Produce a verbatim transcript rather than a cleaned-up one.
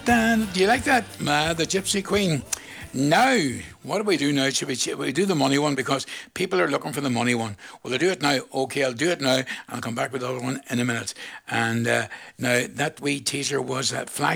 Dan, do you like that? Uh, the Gypsy Queen. Now, what do we do now? Should we, should we do the money one because people are looking for the money one? Will I do it now? Okay, I'll do it now. I'll come back with the other one in a minute. And uh, now that wee teaser was that flash.